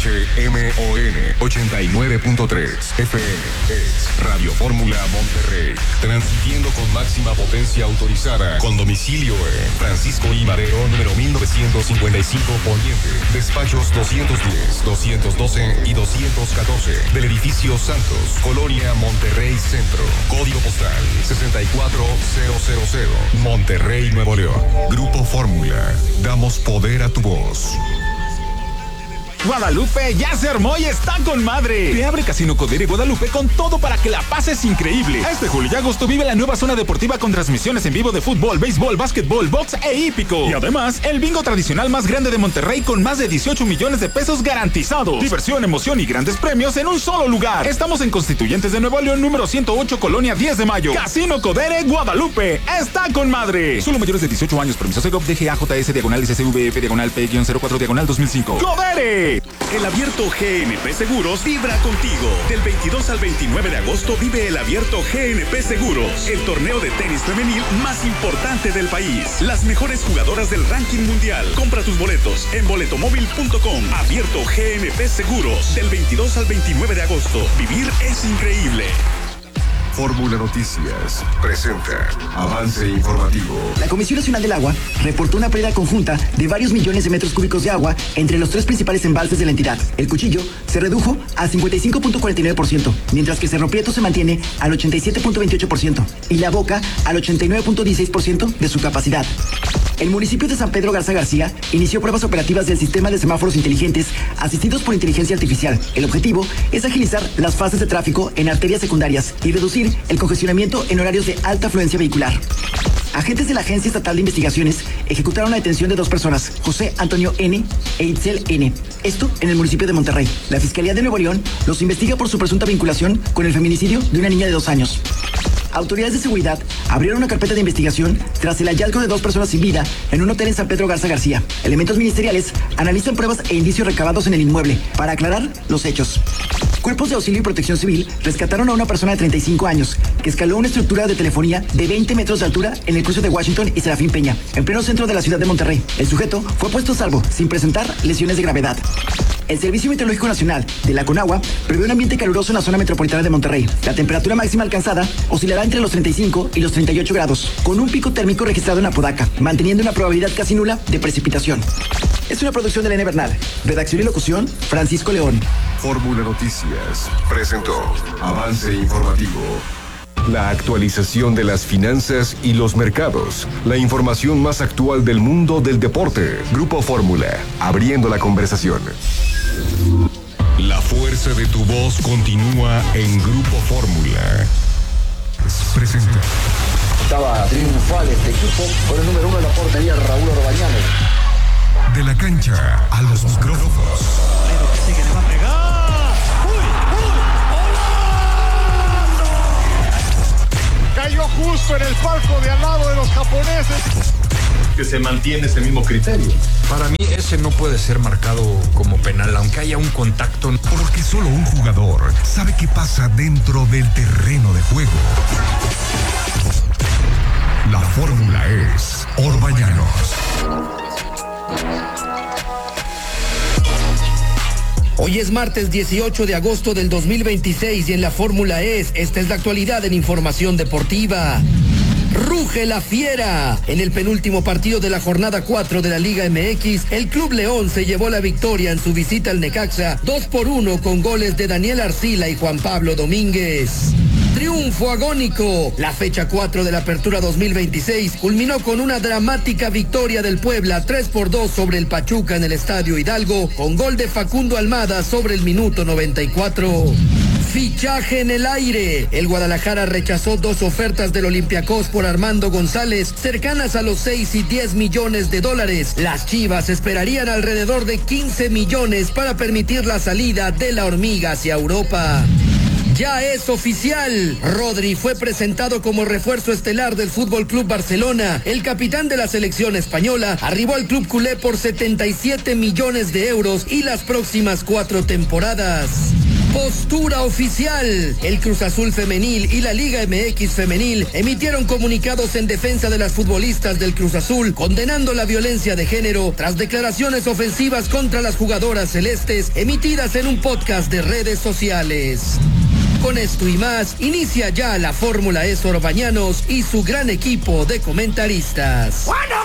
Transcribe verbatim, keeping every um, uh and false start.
H M O N ochenta y nueve punto tres F M es Radio Fórmula Monterrey, transmitiendo con máxima potencia autorizada, con domicilio en Francisco I. Madero, número mil novecientos cincuenta y cinco Poniente, despachos doscientos diez, doscientos doce y doscientos catorce, del edificio Santos, Colonia Monterrey Centro, código postal sesenta y cuatro mil, Monterrey, Nuevo León. Grupo Fórmula, damos poder a tu voz. Guadalupe ya se armó y está con madre. Te abre Casino Codere Guadalupe con todo para que la pases increíble. Este julio y agosto vive la nueva zona deportiva con transmisiones en vivo de fútbol, béisbol, básquetbol, box e hípico. Y además, el bingo tradicional más grande de Monterrey con más de dieciocho millones de pesos garantizados. Diversión, emoción y grandes premios en un solo lugar. Estamos en Constituyentes de Nuevo León, número ciento ocho, Colonia diez de mayo. Casino Codere Guadalupe está con madre. Solo mayores de dieciocho años. Permiso Segov D G A J S diagonal S C V F diagonal P cero cuatro diagonal dos mil cinco. ¡Codere! El Abierto G N P Seguros vibra contigo. Del veintidós al veintinueve de agosto vive el Abierto G N P Seguros, el torneo de tenis femenil más importante del país. Las mejores jugadoras del ranking mundial. Compra tus boletos en boletomóvil punto com. Abierto G N P Seguros, del veintidós al veintinueve de agosto. Vivir es increíble. Fórmula Noticias presenta avance informativo. La Comisión Nacional del Agua reportó una pérdida conjunta de varios millones de metros cúbicos de agua entre los tres principales embalses de la entidad. El Cuchillo se redujo a cincuenta y cinco punto cuarenta y nueve por ciento, mientras que Cerro Prieto se mantiene al ochenta y siete punto veintiocho por ciento y La Boca al ochenta y nueve punto dieciséis por ciento de su capacidad. El municipio de San Pedro Garza García inició pruebas operativas del sistema de semáforos inteligentes asistidos por inteligencia artificial. El objetivo es agilizar las fases de tráfico en arterias secundarias y reducir el congestionamiento en horarios de alta afluencia vehicular. Agentes de la Agencia Estatal de Investigaciones ejecutaron la detención de dos personas, José Antonio N. e Itzel N. Esto en el municipio de Monterrey. La Fiscalía de Nuevo León los investiga por su presunta vinculación con el feminicidio de una niña de dos años. Autoridades de seguridad abrieron una carpeta de investigación tras el hallazgo de dos personas sin vida en un hotel en San Pedro Garza García. Elementos ministeriales analizan pruebas e indicios recabados en el inmueble para aclarar los hechos. Cuerpos de auxilio y protección civil rescataron a una persona de treinta y cinco años que escaló una estructura de telefonía de veinte metros de altura en el cruce de Washington y Serafín Peña, en pleno centro de la ciudad de Monterrey. El sujeto fue puesto a salvo sin presentar lesiones de gravedad. El Servicio Meteorológico Nacional de la Conagua prevé un ambiente caluroso en la zona metropolitana de Monterrey. La temperatura máxima alcanzada oscilará entre los treinta y cinco y los treinta y ocho grados, con un pico térmico registrado en Apodaca, manteniendo una probabilidad casi nula de precipitación. Es una producción de Elena Bernal. Redacción y locución, Francisco León. Fórmula Noticias presentó avance informativo. La actualización de las finanzas y los mercados. La información más actual del mundo del deporte. Grupo Fórmula, abriendo la conversación. La fuerza de tu voz continúa en Grupo Fórmula. Presenta. Estaba triunfal este equipo con el número uno de la portería, Raúl Orbañanes. De la cancha a los micrófonos. Pero que sigue, le va a pegar. ¡Uy, uy! ¡Holanda! Cayó justo en el palco de al lado de los japoneses. Que se mantiene ese mismo criterio. Para mí ese no puede ser marcado como penal, aunque haya un contacto. Porque solo un jugador sabe qué pasa dentro del terreno de juego. La fórmula es Orbañanos. Hoy es martes dieciocho de agosto del dos mil veintiséis y en la Fórmula E S, esta es la actualidad en información deportiva. Ruge la fiera. En el penúltimo partido de la jornada cuatro de la Liga M X, el Club León se llevó la victoria en su visita al Necaxa, dos por uno con goles de Daniel Arcila y Juan Pablo Domínguez. Triunfo agónico. La fecha cuatro de la Apertura dos mil veintiséis culminó con una dramática victoria del Puebla tres por dos sobre el Pachuca en el Estadio Hidalgo, con gol de Facundo Almada sobre el minuto noventa y cuatro. Fichaje en el aire. El Guadalajara rechazó dos ofertas del Olympiacos por Armando González, cercanas a los seis y diez millones de dólares. Las Chivas esperarían alrededor de quince millones para permitir la salida de la hormiga hacia Europa. Ya es oficial. Rodri fue presentado como refuerzo estelar del Fútbol Club Barcelona. El capitán de la selección española arribó al club culé por setenta y siete millones de euros y las próximas cuatro temporadas. Postura oficial. El Cruz Azul femenil y la Liga M X femenil emitieron comunicados en defensa de las futbolistas del Cruz Azul, condenando la violencia de género tras declaraciones ofensivas contra las jugadoras celestes emitidas en un podcast de redes sociales. Con esto y más, inicia ya la Fórmula E Sor Bañanos y su gran equipo de comentaristas.